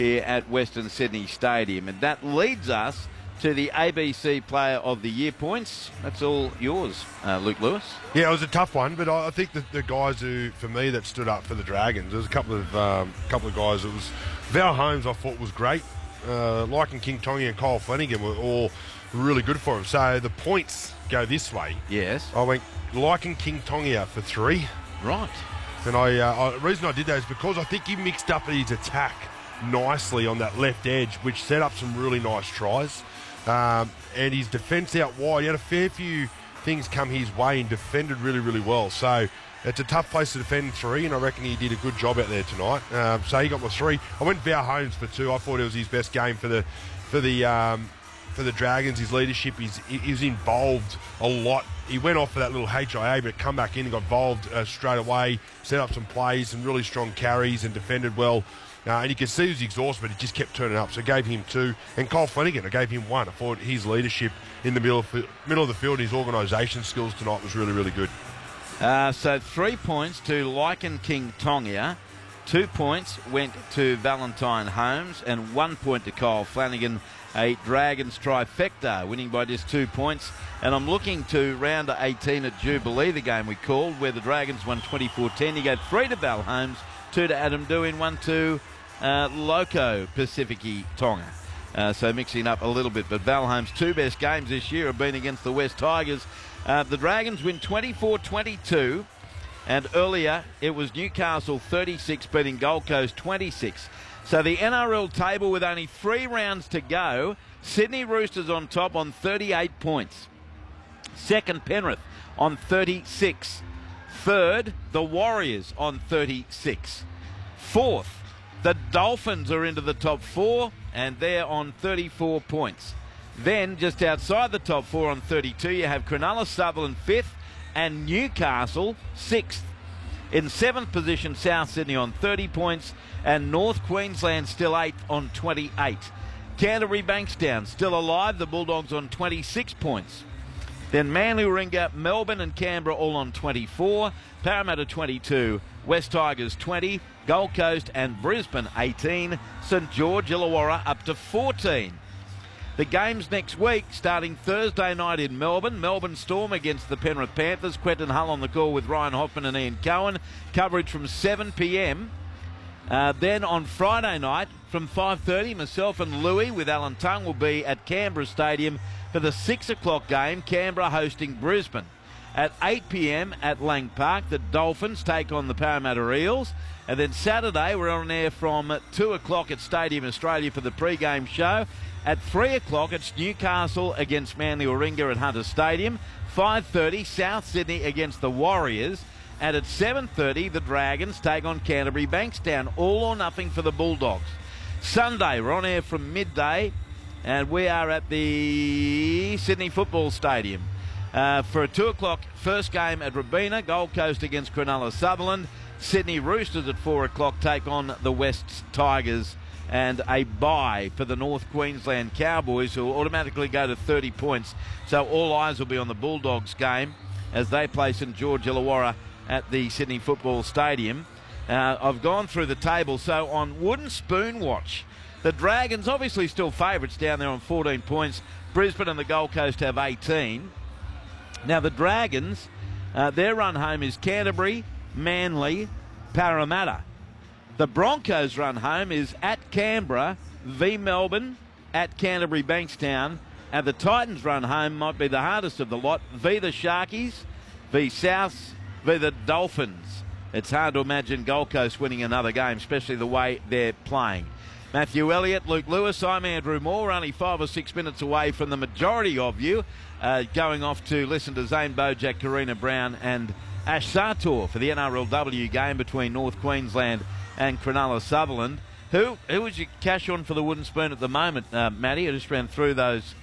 here at Western Sydney Stadium. And that leads us to the ABC Player of the Year points. That's all yours, Luke Lewis. Yeah, it was a tough one, but I think the guys who, for me, that stood up for the Dragons, there's a couple of guys. It was Val Holmes, I thought was great. Lycan King Tongi and Kyle Flanagan were all really good for him. So the points go this way. Yes. I went Lycan King Tongia for 3. Right. And the reason I did that is because I think he mixed up his attack nicely on that left edge, which set up some really nice tries. And his defence out wide, he had a fair few things come his way and defended really, really well. So it's a tough place to defend 3, and I reckon he did a good job out there tonight. So he got my 3. I went Val Holmes for 2. I thought it was his best game for the Dragons. His leadership, he's involved a lot. He went off for that little HIA, but come back in and got involved straight away, set up some plays, some really strong carries, and defended well. And you can see he was exhausted, but he just kept turning up. So I gave him 2. And Kyle Flanagan, I gave him 1. I thought his leadership in the middle of the field, his organisation skills tonight was really, really good. So 3 points to Lycan King Tongia, 2 points went to Valentine Holmes, and 1 point to Kyle Flanagan. A Dragons trifecta, winning by just 2 points. And I'm looking to round 18 at Jubilee, the game we called, where the Dragons won 24-10. He gave 3 to Val Holmes, 2 to Adam Dewin, 1 to Loco Pacifici Tonga. So mixing up a little bit. But Val Holmes' 2 best games this year have been against the West Tigers. The Dragons win 24-22. And earlier it was Newcastle 36 beating Gold Coast 26. So the NRL table with only 3 rounds to go. Sydney Roosters on top on 38 points. Second, Penrith on 36. Third, the Warriors on 36. Fourth, the Dolphins are into the top 4, and they're on 34 points. Then, just outside the top 4 on 32, you have Cronulla Sutherland 5th and Newcastle 6th. In 7th position, South Sydney on 30 points, and North Queensland still 8th on 28. Canterbury Bankstown still alive, the Bulldogs on 26 points. Then Manly, Warringah, Melbourne and Canberra all on 24. Parramatta 22. West Tigers 20. Gold Coast and Brisbane 18. St George Illawarra up to 14. The games next week, starting Thursday night in Melbourne. Melbourne Storm against the Penrith Panthers. Quentin Hull on the call with Ryan Hoffman and Ian Cohen. Coverage from 7 p.m. Then on Friday night from 5:30, myself and Louis with Alan Tongue will be at Canberra Stadium for the 6 o'clock game, Canberra hosting Brisbane. At 8 p.m. at Lang Park, the Dolphins take on the Parramatta Eels. And then Saturday, we're on air from 2 o'clock at Stadium Australia for the pre-game show. At 3 o'clock, it's Newcastle against Manly Warringah at Hunter Stadium. 5:30, South Sydney against the Warriors. And at 7:30, the Dragons take on Canterbury Bankstown. All or nothing for the Bulldogs. Sunday, we're on air from midday, and we are at the Sydney Football Stadium for a 2 o'clock first game at Robina. Gold Coast against Cronulla Sutherland. Sydney Roosters at 4 o'clock take on the West Tigers. And a bye for the North Queensland Cowboys, who will automatically go to 30 points. So all eyes will be on the Bulldogs game as they play St George Illawarra at the Sydney Football Stadium. I've gone through the table. So on Wooden Spoon watch, the Dragons obviously still favourites down there on 14 points. Brisbane and the Gold Coast have 18. Now the Dragons, their run home is Canterbury, Manly, Parramatta. The Broncos' run home is at Canberra, v Melbourne, at Canterbury Bankstown. And the Titans' run home might be the hardest of the lot, v the Sharkies, v Souths, v the Dolphins. It's hard to imagine Gold Coast winning another game, especially the way they're playing. Matthew Elliott, Luke Lewis, I'm Andrew Moore. We're only 5 or 6 minutes away from the majority of you going off to listen to Zane Bojack, Karina Brown and Ash Sartor for the NRLW game between North Queensland and Cronulla Sutherland. Who would you cash on for the Wooden Spoon at the moment, Matty? I just ran through those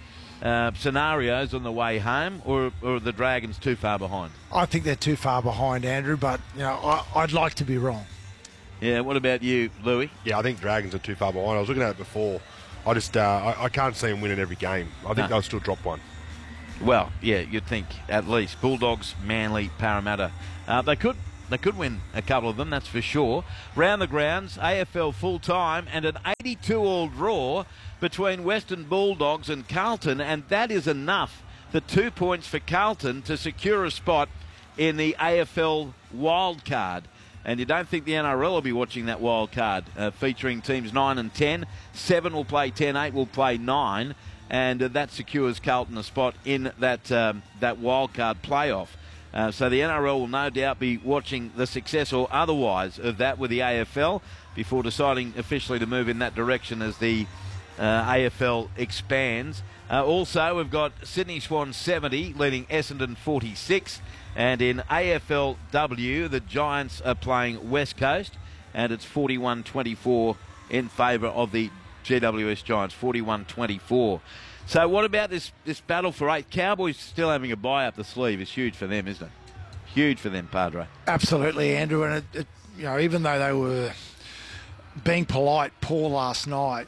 scenarios on the way home, or are the Dragons too far behind? I think they're too far behind, Andrew, but I'd like to be wrong. Yeah, what about you, Louis? Yeah, I think Dragons are too far behind. I was looking at it before. I just I can't see them winning every game. I think they'll still drop one. Well, yeah, you'd think at least. Bulldogs, Manly, Parramatta. They could They could win a couple of them, that's for sure. Round the grounds, AFL full-time, and an 82-all draw between Western Bulldogs and Carlton, and that is enough, the 2 points for Carlton, to secure a spot in the AFL wild card. And you don't think the NRL will be watching that wild card, featuring teams 9 and 10. 7 will play 10, 8 will play 9, and that secures Carlton a spot in that wild card playoff. So the NRL will no doubt be watching the success or otherwise of that with the AFL before deciding officially to move in that direction as the AFL expands. Also, we've got Sydney Swans 70 leading Essendon 46. And in AFLW, the Giants are playing West Coast, and it's 41-24 in favour of the GWS Giants, 41-24. So what about this battle for 8? Cowboys still having a bye up the sleeve is huge for them, isn't it? Huge for them, Padre. Absolutely, Andrew. And even though they were being polite poor last night,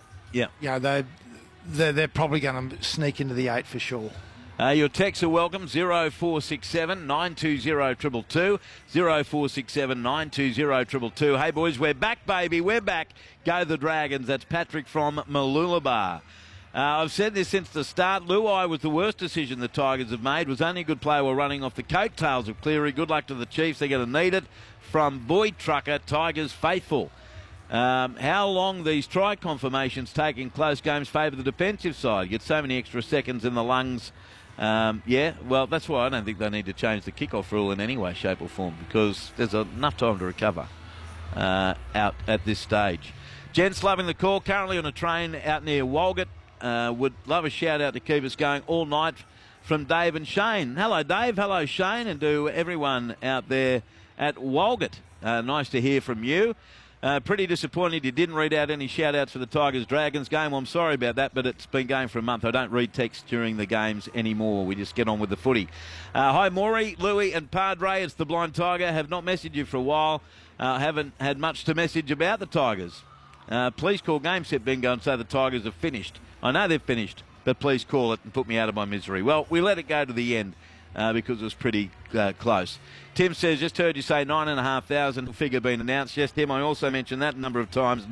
they're probably going to sneak into the 8 for sure. Your texts are welcome, 0467 920 222, 0467 920 222. Hey boys, we're back, baby, we're back. Go the Dragons. That's Patrick from Mooloolaba. I've said this since the start. Luai was the worst decision the Tigers have made. Was only a good player while running off the coattails of Cleary. Good luck to the Chiefs. They're going to need it. From Boyd Trucker, Tigers faithful. How long these try confirmations take in close games favour the defensive side. Get so many extra seconds in the lungs. Well, that's why I don't think they need to change the kickoff rule in any way, shape or form, because there's enough time to recover out at this stage. Gents, loving the call. Currently on a train out near Walgett. Would love a shout-out to keep us going all night from Dave and Shane. Hello, Dave. Hello, Shane. And to everyone out there at Walgett. Nice to hear from you. Pretty disappointed you didn't read out any shout-outs for the Tigers-Dragons game. I'm sorry about that, but it's been going for a month. I don't read text during the games anymore. We just get on with the footy. Hi, Maury, Louie and Padre. It's the Blind Tiger. Have not messaged you for a while. Haven't had much to message about the Tigers. Please call Game Set Bingo and say the Tigers have finished. I know they've finished, but please call it and put me out of my misery. Well, we let it go to the end because it was pretty close. Tim says, just heard you say 9,500 figure being announced. Yes, Tim, I also mentioned that a number of times.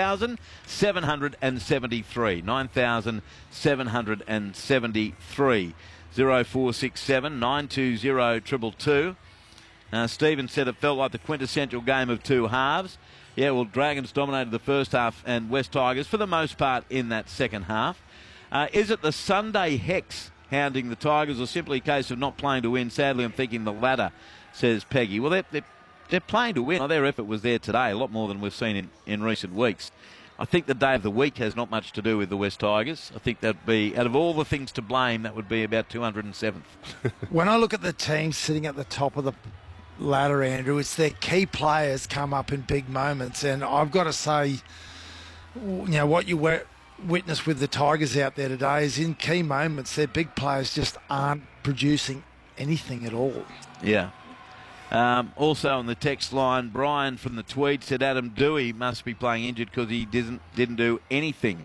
9,773. 9,773. 0467 920 222. Stephen said it felt like the quintessential game of two halves. Yeah, well, Dragons dominated the first half and West Tigers for the most part in that second half. Is it the Sunday Hex hounding the Tigers or simply a case of not playing to win? Sadly, I'm thinking the latter, says Peggy. Well, they're playing to win. Their effort was there today, a lot more than we've seen in recent weeks. I think the day of the week has not much to do with the West Tigers. I think that'd be, out of all the things to blame, that would be about 207th. When I look at the teams sitting at the top of the ladder, Andrew, it's their key players come up in big moments, and I've got to say, what you witness with the Tigers out there today is in key moments their big players just aren't producing anything at all. Yeah. Also on the text line, Brian from the Tweed said Adam Dewey must be playing injured because he didn't do anything.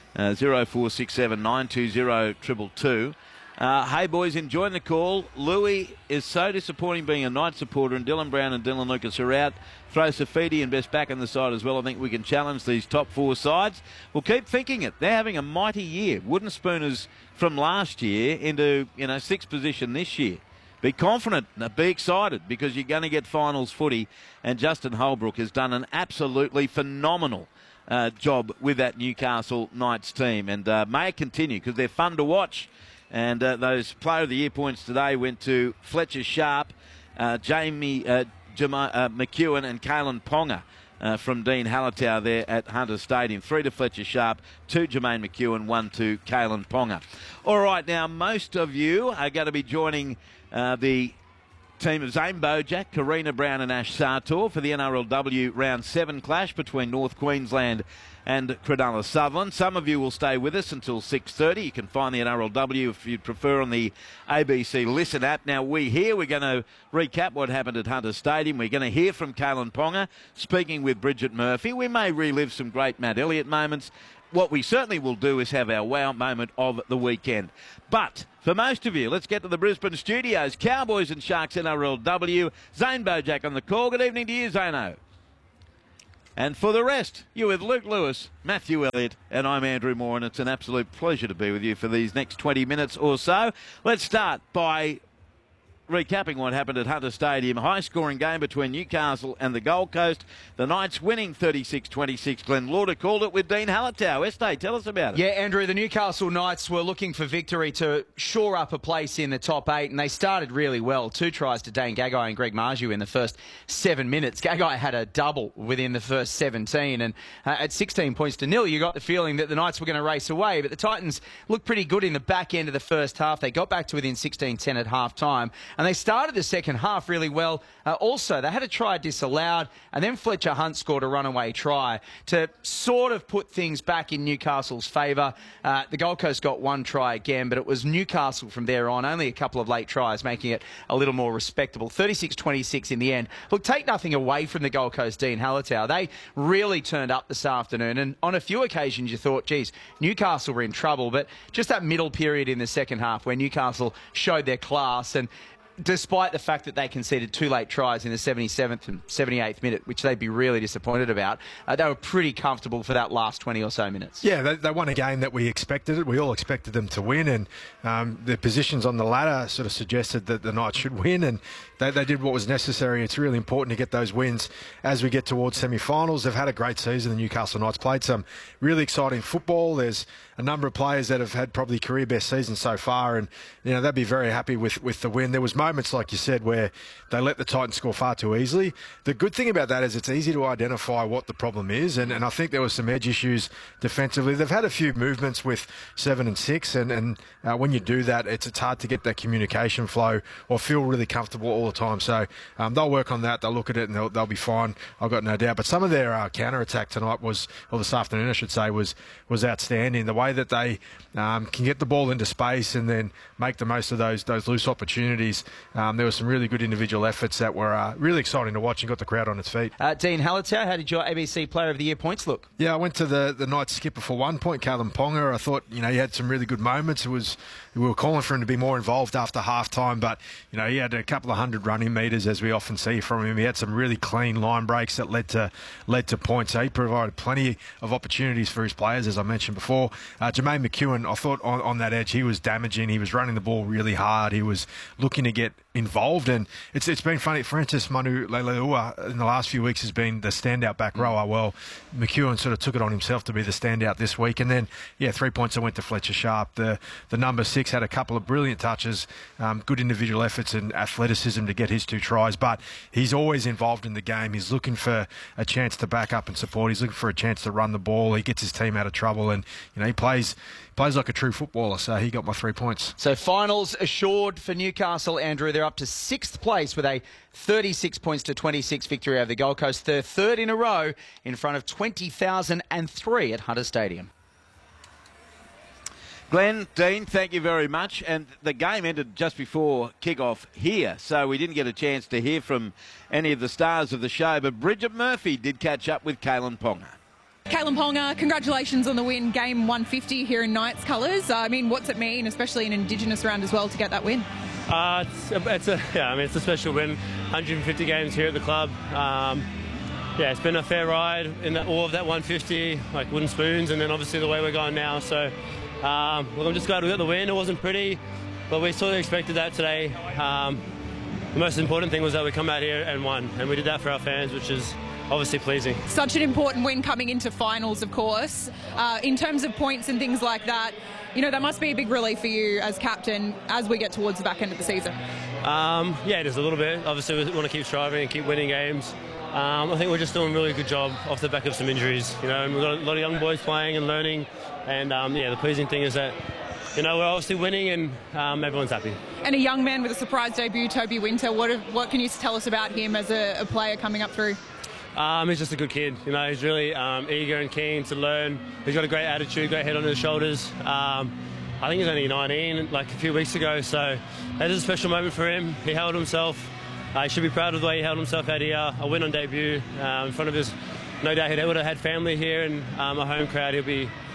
0467 920 222. Hey boys, enjoying the call. Louis is so disappointing being a Knight supporter, and Dylan Brown and Dylan Lucas are out. Throw Safidi and Best back on the side as well. I think we can challenge these top four sides. We'll keep thinking it. They're having a mighty year. Wooden Spooners from last year into sixth position this year. Be confident, be excited, because you're going to get finals footy, and Justin Holbrook has done an absolutely phenomenal job with that Newcastle Knights team, and may it continue because they're fun to watch. And those Player of the Year points today went to Fletcher Sharp, Jamie McEwen and Kalen Ponga from Dean Hallertau there at Hunter Stadium. 3 to Fletcher Sharp, 2 Jermaine McEwen, 1 to Kalen Ponga. All right, now most of you are going to be joining the team of Zane Bojack, Karina Brown and Ash Sartor for the NRLW Round 7 clash between North Queensland and Cronulla Sutherland. Some of you will stay with us until 6:30. You can find the NRLW if you'd prefer on the ABC Listen app. Now we're going to recap what happened at Hunter Stadium. We're going to hear from Kalen Ponga, speaking with Bridget Murphy. We may relive some great Matt Elliott moments. what we certainly will do is have our wow moment of the weekend. But for most of you, let's get to the Brisbane studios. Cowboys and Sharks NRLW. Zane Bojack on the call. Good evening to you, Zano. And for the rest, you're with Luke Lewis, Matthew Elliott, and I'm Andrew Moore, and it's an absolute pleasure to be with you for these next 20 minutes or so. Let's start by recapping what happened at Hunter Stadium. High-scoring game between Newcastle and the Gold Coast. The Knights winning 36-26. Glenn Lauder called it with Dean Hallertau. Estee, tell us about it. Yeah, Andrew, the Newcastle Knights were looking for victory to shore up a place in the top 8, and they started really well. 2 tries to Dane Gagai and Greg Marju in the first 7 minutes. Gagai had a double within the first 17, and at 16 points to nil, you got the feeling that the Knights were going to race away, but the Titans looked pretty good in the back end of the first half. They got back to within 16-10 at half-time, and they started the second half really well. Also, they had a try disallowed, and then Fletcher Hunt scored a runaway try to sort of put things back in Newcastle's favour. The Gold Coast got 1 try again, but it was Newcastle from there on. Only a couple of late tries, making it a little more respectable. 36-26 in the end. Look, take nothing away from the Gold Coast, Dean Hallertau. They really turned up this afternoon, and on a few occasions you thought, geez, Newcastle were in trouble, but just that middle period in the second half where Newcastle showed their class, and despite the fact that they conceded 2 late tries in the 77th and 78th minute, which they'd be really disappointed about, they were pretty comfortable for that last 20 or so minutes. Yeah, they won a game that we expected it. We all expected them to win, and their positions on the ladder sort of suggested that the Knights should win, and they did what was necessary. It's really important to get those wins as we get towards semi-finals. They've had a great season. The Newcastle Knights played some really exciting football. There's a number of players that have had probably career best seasons so far, and they'd be very happy with the win. There was moments, like you said, where they let the Titans score far too easily. The good thing about that is it's easy to identify what the problem is, and I think there was some edge issues defensively. They've had a few movements with 7 and 6, and when you do that, it's hard to get that communication flow or feel really comfortable all the time. So they'll work on that. They'll look at it, and they'll be fine. I've got no doubt. But some of their counter-attack tonight or this afternoon, I should say, was outstanding. The way that they can get the ball into space and then make the most of those loose opportunities. There were some really good individual efforts that were really exciting to watch and got the crowd on its feet. Dean Hallertau, how did your ABC Player of the Year points look? Yeah, I went to the Knights skipper for 1 point, Callum Ponga. I thought, he had some really good moments. We were calling for him to be more involved after half-time, but, he had a couple of 100 running metres, as we often see from him. He had some really clean line breaks that led to points. So he provided plenty of opportunities for his players, as I mentioned before. Jermaine McEwen, I thought on that edge, he was damaging. He was running the ball really hard. He was looking to get involved, and it's been funny. Francis Manu Leilua in the last few weeks has been the standout back rower. Well, McEwen sort of took it on himself to be the standout this week, and then 3 points I went to Fletcher Sharp. The number 6 had a couple of brilliant touches, good individual efforts and athleticism to get his 2 tries, but he's always involved in the game. He's looking for a chance to back up and support. He's looking for a chance to run the ball. He gets his team out of trouble, and he plays like a true footballer, so he got my 3 points. So finals assured for Newcastle, Andrew. They're up to 6th place with a 36 points to 26 victory over the Gold Coast. Their 3rd in a row in front of 20,003 at Hunter Stadium. Glenn, Dean, thank you very much. And the game ended just before kick-off here, so we didn't get a chance to hear from any of the stars of the show, but Bridget Murphy did catch up with Kalyn Ponga. Kalyn Ponga, congratulations on the win, game 150 here in Knights colours. What's it mean, especially in an Indigenous round as well, to get that win? It's a special win. 150 games here at the club. It's been a fair ride in all of that 150, like wooden spoons, and then obviously the way we're going now. So, I'm just glad we got the win. It wasn't pretty, but we sort of expected that today. The most important thing was that we come out here and won, and we did that for our fans, which is obviously pleasing. Such an important win coming into finals, of course. In terms of points and things like that, that must be a big relief for you as captain as we get towards the back end of the season. It is a little bit. Obviously, we want to keep striving and keep winning games. I think we're just doing a really good job off the back of some injuries, and we've got a lot of young boys playing and learning, and the pleasing thing is that we're obviously winning and everyone's happy. And a young man with a surprise debut, Toby Winter, what can you tell us about him as a player coming up through? He's just a good kid, he's really eager and keen to learn. He's got a great attitude, great head on his shoulders. I think he's only 19, like a few weeks ago, so that is a special moment for him. He held himself. He should be proud of the way he held himself out here. A win on debut in front of his, no doubt he would have had family here and a home crowd. He'll be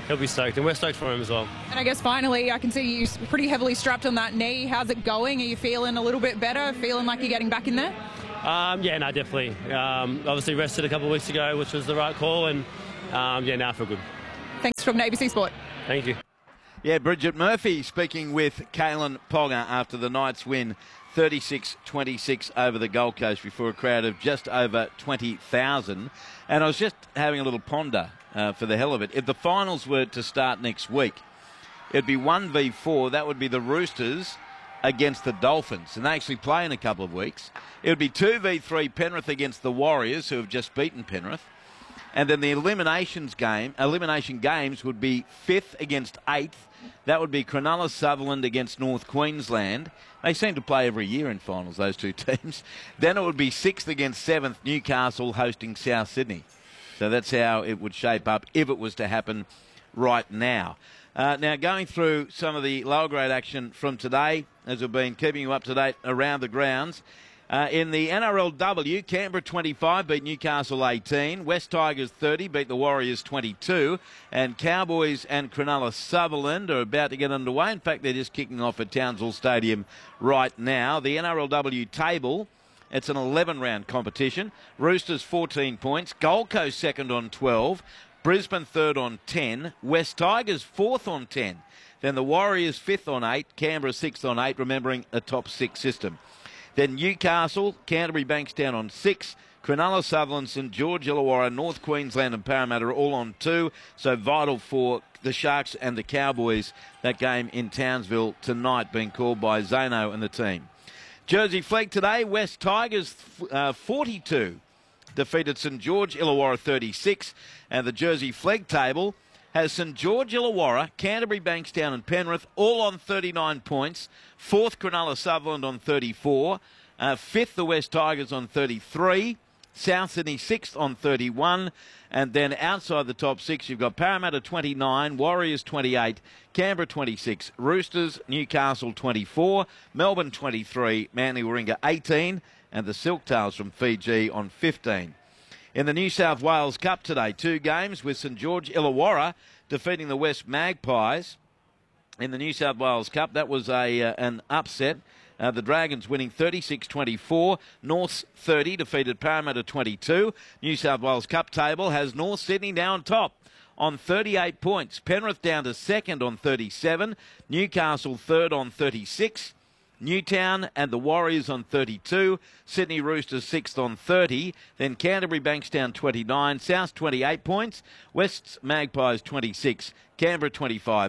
he'll be stoked, and we're stoked for him as well. And I guess finally, I can see you pretty heavily strapped on that knee. How's it going? Are you feeling a little bit better? Feeling like you're getting back in there? Yeah, no, definitely. Obviously rested a couple of weeks ago, which was the right call, and yeah, now I feel good. Thanks from ABC Sport. Thank you. Yeah, Bridget Murphy speaking with Kalen Ponga after the Knights win 36-26 over the Gold Coast before a crowd of just over 20,000. And I was just having a little ponder for the hell of it. If the finals were to start next week, it'd be 1v4. That would be the Roosters against the Dolphins, and they actually play in a couple of weeks. It would be 2v3 Penrith against the Warriors, who have just beaten Penrith. And then the elimination games would be 5th against 8th. That would be Cronulla Sutherland against North Queensland. They seem to play every year in finals, those two teams. Then it would be 6th against 7th, Newcastle hosting South Sydney. So that's how it would shape up if it was to happen right now. Now, going through some of the lower grade action from today, as we've been keeping you up to date around the grounds. In the NRLW, Canberra 25 beat Newcastle 18. West Tigers 30 beat the Warriors 22. And Cowboys and Cronulla Sutherland are about to get underway. In fact, they're just kicking off at Townsville Stadium right now. The NRLW table, it's an 11-round competition. Roosters 14 points. Gold Coast second on 12. Brisbane third on 10. West Tigers fourth on 10. Then the Warriors fifth on 8. Canberra sixth on 8, remembering a top 6 system. Then Newcastle, Canterbury, Bankstown on 6. Cronulla, Sutherland, St George, Illawarra, North Queensland and Parramatta are all on 2. So vital for the Sharks and the Cowboys, that game in Townsville tonight being called by Zano and the team. Jersey Flegg today, West Tigers 42 defeated St George, Illawarra 36. And the Jersey Flegg table has St George, Illawarra, Canterbury, Bankstown and Penrith all on 39 points. 4th, Cronulla Sutherland on 34. 5th, the West Tigers on 33. South Sydney 6th on 31. And then outside the top 6, you've got Parramatta 29, Warriors 28, Canberra 26, Roosters, Newcastle 24, Melbourne 23, Manly Warringah 18, and the Silktails from Fiji on 15. In the New South Wales Cup today, 2 games with St George Illawarra defeating the West Magpies. In the New South Wales Cup, that was an upset. The Dragons winning 36-24. Norths 30 defeated Parramatta 22. New South Wales Cup table has North Sydney now on top on 38 points. Penrith down to second on 37. Newcastle third on 36. Newtown and the Warriors on 32. Sydney Roosters 6th on 30. Then Canterbury Bankstown 29. South 28 points. West's Magpies 26. Canberra 25.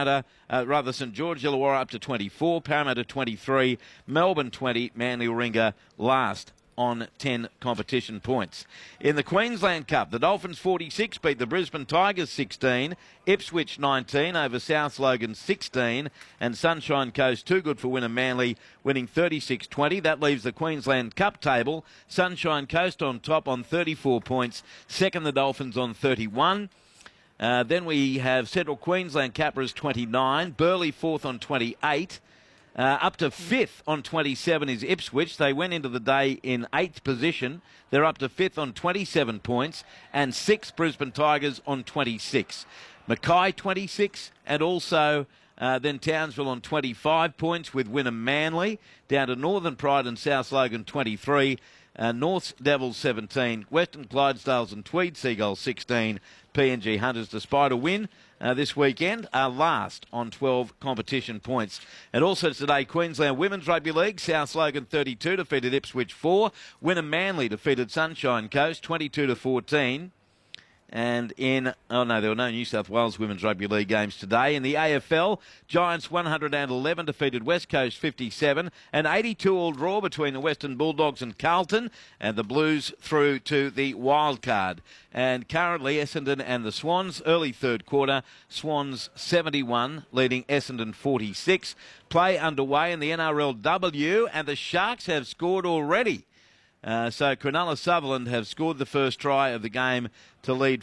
St George Illawarra up to 24. Parramatta 23. Melbourne 20. Manly Warringah last on 10 competition points. In the Queensland Cup, the Dolphins 46 beat the Brisbane Tigers 16, Ipswich 19 over South Logan 16, and Sunshine Coast too good for winner Manly winning 36-20. That leaves the Queensland Cup table. Sunshine Coast on top on 34 points, second the Dolphins on 31. Then we have Central Queensland Capras 29, Burleigh 4th on 28. Up to 5th on 27 is Ipswich. They went into the day in 8th position. They're up to 5th on 27 points. And 6th, Brisbane Tigers on 26. Mackay 26 and also then Townsville on 25 points with winner Manly. Down to Northern Pride and South Logan 23. North's Devils 17. Western Clydesdales and Tweed Seagulls 16. PNG Hunters, despite a win this weekend, are last on 12 competition points. And also today, Queensland Women's Rugby League, South Logan 32 defeated Ipswich 4. Winner Manly defeated Sunshine Coast 22-14. And there were no New South Wales Women's Rugby League games today. In the AFL, Giants 111 defeated West Coast 57. An 82-all draw between the Western Bulldogs and Carlton. And the Blues through to the wild card. And currently Essendon and the Swans, early third quarter, Swans 71, leading Essendon 46. Play underway in the NRLW, and the Sharks have scored already. So Cronulla Sutherland have scored the first try of the game to lead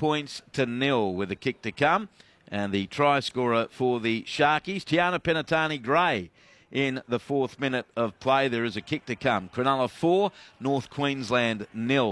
4-0 with a kick to come. And the try scorer for the Sharkies, Tiana Penatani-Gray, in the 4th minute of play. There is a kick to come. Cronulla 4, North Queensland 0.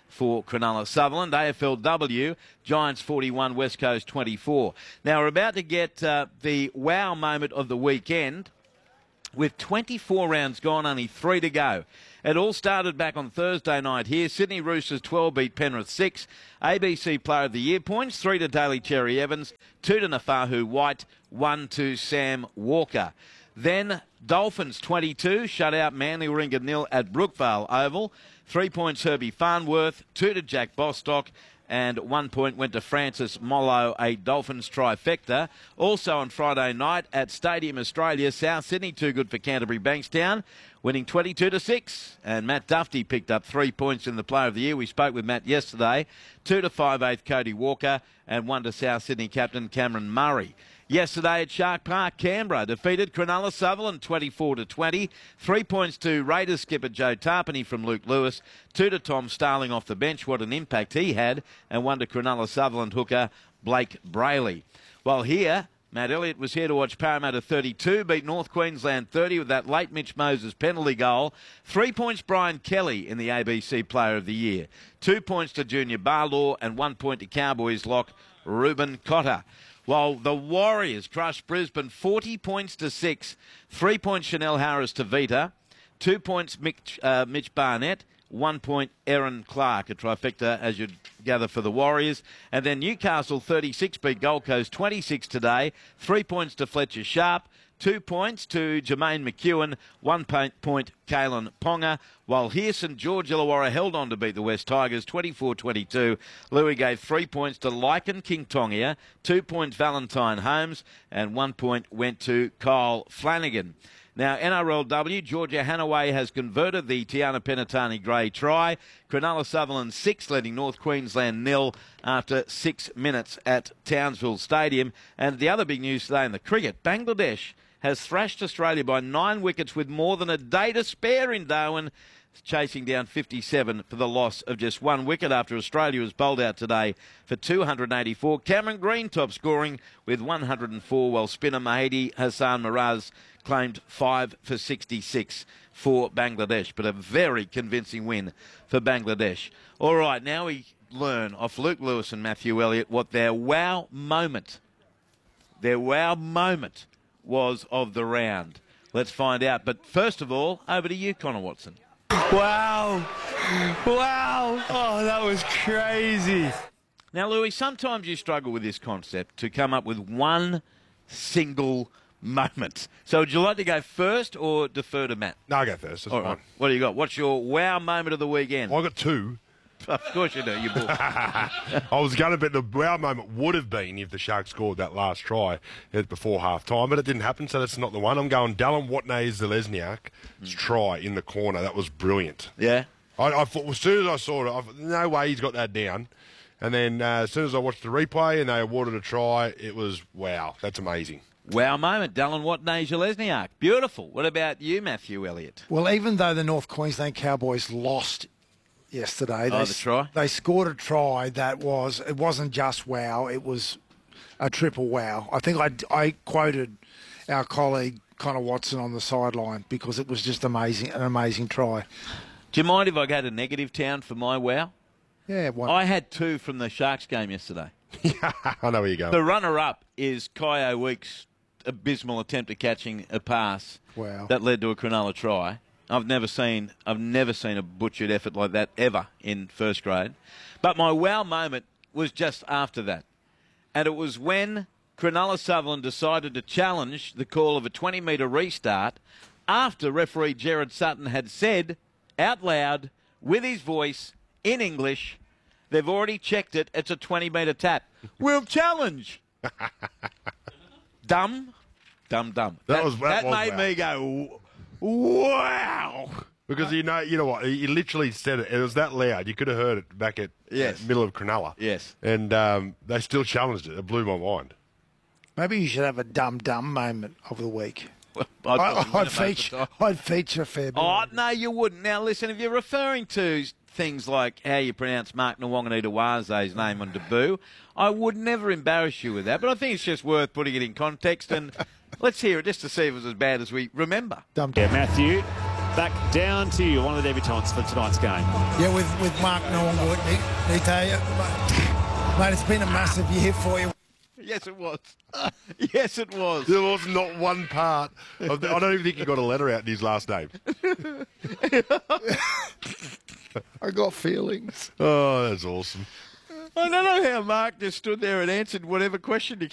for Cronulla Sutherland. AFLW, Giants 41, West Coast 24. Now we're about to get the wow moment of the weekend. With 24 rounds gone, only 3 to go. It all started back on Thursday night here. Sydney Roosters 12 beat Penrith 6. ABC Player of the Year points, 3 to Daly Cherry Evans, 2 to Nafahu White, 1 to Sam Walker. Then Dolphins 22, shut out Manly Warringah 0 at Brookvale Oval. 3 points Herbie Farnworth, 2 to Jack Bostock, and 1 point went to Francis Mollo, a Dolphins trifecta. Also on Friday night at Stadium Australia, South Sydney, too good for Canterbury Bankstown, winning 22-6. And Matt Duffy picked up 3 points in the Player of the Year. We spoke with Matt yesterday. 2 to 5/8 Cody Walker, and 1 to South Sydney captain Cameron Murray. Yesterday at Shark Park, Canberra defeated Cronulla Sutherland 24-20. 3 points to Raiders skipper Joe Tarpany from Luke Lewis. 2 to Tom Starling off the bench. What an impact he had. And 1 to Cronulla Sutherland hooker Blake Brayley. While here, Matt Elliott was here to watch Parramatta 32 beat North Queensland 30 with that late Mitch Moses penalty goal. 3 points Brian Kelly in the ABC Player of the Year. 2 points to Junior Barlaw and 1 point to Cowboys lock Ruben Cotter. While the Warriors crushed Brisbane 40 points to 6. 3 points Chanel Harris to Vita. 2 points Mitch Barnett. 1 point Aaron Clark, a trifecta as you'd gather for the Warriors. And then Newcastle 36 beat Gold Coast 26 today. 3 points to Fletcher Sharp. 2 points to Jermaine McEwen, 1 point Kalen Ponga, while here St George Illawarra held on to beat the West Tigers 24-22. Louis gave 3 points to Lycan King Tongia, 2 points Valentine Holmes, and 1 point went to Kyle Flanagan. Now, NRLW, Georgia Hanaway has converted the Tiana Penatani Gray try. Cronulla Sutherland 6, leading North Queensland 0 after 6 minutes at Townsville Stadium. And the other big news today in the cricket, Bangladesh has thrashed Australia by 9 wickets with more than a day to spare in Darwin, chasing down 57 for the loss of just 1 wicket after Australia was bowled out today for 284. Cameron Green top scoring with 104, while spinner Mahdi Hassan Miraz claimed 5 for 66 for Bangladesh, but a very convincing win for Bangladesh. All right, now we learn off Luke Lewis and Matthew Elliott what their wow moment was of the round. Let's find out. But first of all, over to you, Connor Watson. Wow. Oh, that was crazy. Now, Louis, sometimes you struggle with this concept to come up with one single moment. So would you like to go first or defer to Matt? No, I'll go first. That's all fine. right. What do you got? What's your wow moment of the weekend? I got 2. Of course you do, you bull. I was going to bet the wow moment would have been if the Sharks scored that last try before half-time, but it didn't happen, so that's not the one. I'm going Dallin Watney-Zelezniak's try in the corner. That was brilliant. Yeah? I thought, as soon as I saw it, I thought, no way he's got that down. And then as soon as I watched the replay and they awarded a try, it was, wow, that's amazing. Wow moment, Dallin Watney-Zelezniak. Beautiful. What about you, Matthew Elliott? Well, even though the North Queensland Cowboys lost yesterday, they scored a try that it wasn't just wow, it was a triple wow. I think I quoted our colleague Connor Watson on the sideline because it was just an amazing try. Do you mind if I go to negative town for my wow? Yeah, I had 2 from the Sharks game yesterday. I know where you're going. The runner-up is Kyo Weeks' abysmal attempt at catching a pass that led to a Cronulla try. I've never seen a butchered effort like that ever in first grade. But my wow moment was just after that. And it was when Cronulla Sutherland decided to challenge the call of a 20-metre restart after referee Gerard Sutton had said out loud with his voice in English, they've already checked it, it's a 20-metre tap. We'll challenge. Dumb. That made me go, wow. Because you know what? He literally said it. It was that loud. You could have heard it back at the middle of Cronulla. Yes. And they still challenged it. It blew my mind. Maybe you should have a dumb moment of the week. Well, I'd feature a fair bit. Oh, no, you wouldn't. Now, listen, if you're referring to things like how you pronounce Mark Nwanganitawaze's name on debut, I would never embarrass you with that. But I think it's just worth putting it in context. And let's hear it just to see if it was as bad as we remember. Yeah, Matthew, back down to you, one of the debutants for tonight's game. Yeah, with Mark Norwood, Nate, mate, it's been a massive year for you. Yes, it was. Yes, it was. There was not one part. I don't even think he got a letter out in his last name. I got feelings. Oh, that's awesome. I don't know how Mark just stood there and answered whatever question he